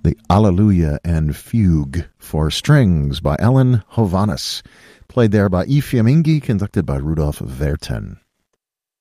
the Alleluia and Fugue for strings by Ellen Hovhaness, played there by I Fiamminghi, conducted by Rudolf Verten.